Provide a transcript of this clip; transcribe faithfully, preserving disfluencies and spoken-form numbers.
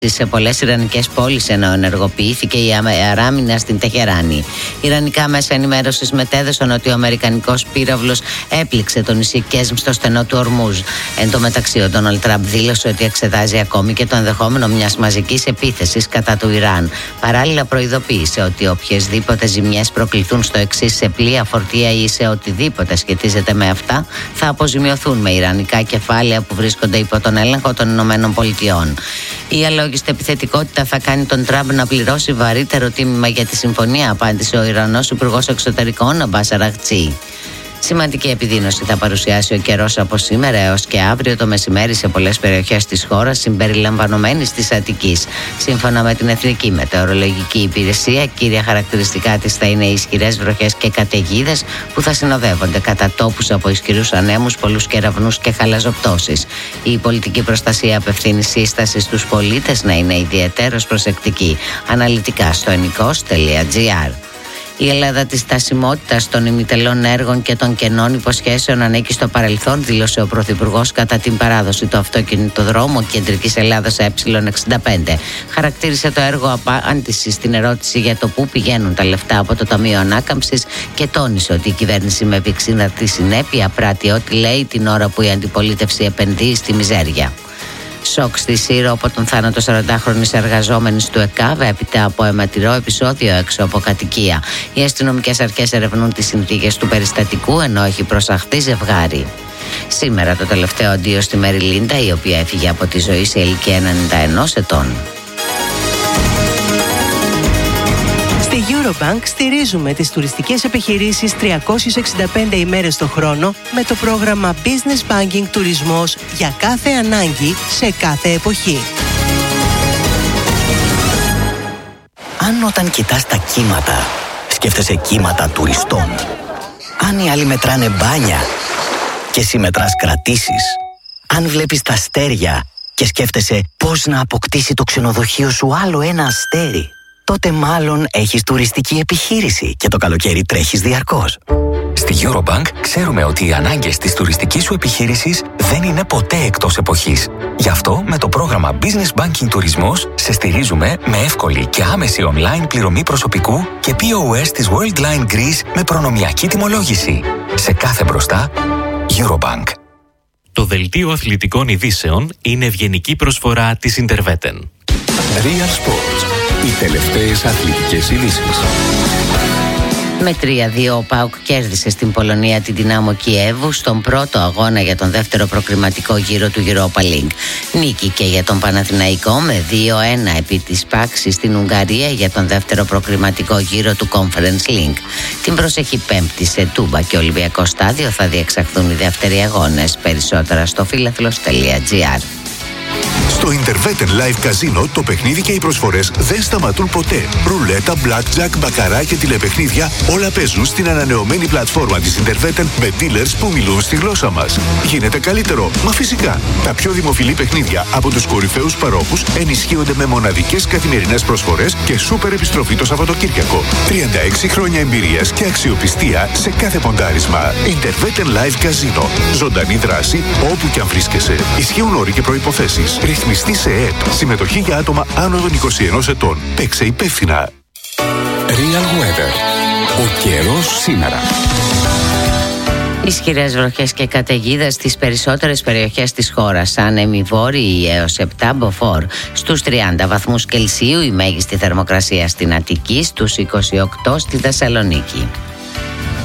σε πολλές ιρανικές πόλεις, ενώ ενεργοποιήθηκε η αεράμινα στην Τεχεράνη. Ιρανικά μέσα ενημέρωσης μετέδωσαν ότι ο αμερικανικός πύραυλος έπληξε το νησί Κέσμ στο στενό του Ορμούζ. Εν τω μεταξύ, ο Ντόναλντ Τραμπ δήλωσε ότι εξετάζει ακόμη και το ενδεχόμενο μιας μαζικής επίθεσης κατά του Ιράν. Παράλληλα, προειδοποίησε ότι οποιασδήποτε ζημιές προκληθούν στο εξής σε πλοία, φορτία ή σε οτιδήποτε σχετίζεται με αυτά, θα αποζημιωθούν με ιρανικά κεφάλαια που βρίσκονται υπό τον έλεγχο των Ηνωμένων Πολιτειών. Η αλόγιστη επιθετικότητα θα κάνει τον Τραμπ να πληρώσει βαρύτερο τίμημα για τη συμφωνία, απάντησε ο Ιρανός Υπουργός Εξωτερικών Αμπάς Αραγτσί. Σημαντική επιδείνωση θα παρουσιάσει ο καιρός από σήμερα έως και αύριο το μεσημέρι σε πολλές περιοχές της χώρας, συμπεριλαμβανομένης της Αττικής. Σύμφωνα με την Εθνική Μετεωρολογική Υπηρεσία, κύρια χαρακτηριστικά της θα είναι οι ισχυρές βροχές και καταιγίδες που θα συνοδεύονται κατά τόπους από ισχυρούς ανέμους, πολλούς κεραυνούς και χαλαζοπτώσεις. Η πολιτική προστασία απευθύνει σύσταση στους πολίτες να είναι ιδιαιτέρως προσεκτικοί. Αναλυτικά στο ενικός τελεία τζι άρ. Η Ελλάδα της στασιμότητας των ημιτελών έργων και των κενών υποσχέσεων ανήκει στο παρελθόν, δήλωσε ο Πρωθυπουργός κατά την παράδοση του αυτοκινητοδρόμου Κεντρικής Ελλάδας Ε εξήντα πέντε. Χαρακτήρισε το έργο απάντηση στην ερώτηση για το πού πηγαίνουν τα λεφτά από το Ταμείο Ανάκαμψης και τόνισε ότι η κυβέρνηση με επεξήναρτη συνέπεια πράττει ό,τι λέει την ώρα που η αντιπολίτευση επενδύει στη μιζέρια. Σοκ στη Σύρο από τον θάνατο σαραντάχρονης εργαζόμενης του ΕΚΑΒ έπειτα από αιματηρό επεισόδιο έξω από κατοικία. Οι αστυνομικές αρχές ερευνούν τις συνθήκες του περιστατικού, ενώ έχει προσαχθεί ζευγάρι. Σήμερα το τελευταίο αντίο στη Μέρι Λίντα, η οποία έφυγε από τη ζωή σε ηλικία ενενήντα ενός ετών. Στη Eurobank στηρίζουμε τις τουριστικές επιχειρήσεις τριακόσιες εξήντα πέντε ημέρες το χρόνο με το πρόγραμμα Business Banking Τουρισμός για κάθε ανάγκη σε κάθε εποχή. Αν όταν κοιτάς τα κύματα, σκέφτεσαι κύματα τουριστών. Αν οι άλλοι μετράνε μπάνια και εσύ μετράς κρατήσεις. Αν βλέπεις τα αστέρια και σκέφτεσαι πώς να αποκτήσει το ξενοδοχείο σου άλλο ένα αστέρι, τότε μάλλον έχεις τουριστική επιχείρηση και το καλοκαίρι τρέχεις διαρκώς. Στη Eurobank ξέρουμε ότι οι ανάγκες της τουριστικής σου επιχείρησης δεν είναι ποτέ εκτός εποχής. Γι' αυτό με το πρόγραμμα Business Banking Τουρισμός σε στηρίζουμε με εύκολη και άμεση online πληρωμή προσωπικού και πι ο ες της Worldline Greece με προνομιακή τιμολόγηση. Σε κάθε μπροστά, Eurobank. Το δελτίο αθλητικών ειδήσεων είναι ευγενική προσφορά της Interveten. Real Sports. Οι τελευταίες αθλητικές ειδήσεις. Με τρία δύο ο ΠΑΟΚ κέρδισε στην Πολωνία την Δυνάμο Κιέβου στον πρώτο αγώνα για τον δεύτερο προκριματικό γύρο του Europa League. Νίκη και για τον Παναθηναϊκό με δύο ένα επί της Πάξης στην Ουγγαρία για τον δεύτερο προκριματικό γύρο του Conference League. Την προσεχή Πέμπτη σε Τούμπα και Ολυμπιακό Στάδιο θα διεξαχθούν οι δεύτεροι αγώνες. Περισσότερα στο φίλαθλος τελεία τζι άρ. Στο Interveten Live Casino το παιχνίδι και οι προσφορές δεν σταματούν ποτέ. Ρουλέτα, blackjack, μπακαρά και τηλεπαιχνίδια όλα παίζουν στην ανανεωμένη πλατφόρμα της Interveten με dealers που μιλούν στη γλώσσα μας. Γίνεται καλύτερο, μα φυσικά. Τα πιο δημοφιλή παιχνίδια από τους κορυφαίους παρόχους ενισχύονται με μοναδικές καθημερινές προσφορές και σούπερ επιστροφή το Σαββατοκύριακο. τριάντα έξι χρόνια εμπειρίας και αξιοπιστία σε κάθε ποντάρισμα. Interveten Live Casino. Ζωντανή δράση όπου και αν βρίσκεσαι. Ισχύουν όροι και προϋποθέσεις. Ρυθμιστή σε ΕΕΠ. Συμμετοχή για άτομα άνω των είκοσι ενός ετών. Παίξε υπεύθυνα. Real Weather. Ο καιρός σήμερα. Ισχυρές βροχές και καταιγίδες στις περισσότερες περιοχές της χώρας. Άνεμοι βόρειοι έως επτά μποφόρ. Στους τριάντα βαθμούς Κελσίου η μέγιστη θερμοκρασία στην Αττική, στους είκοσι οκτώ στη Θεσσαλονίκη.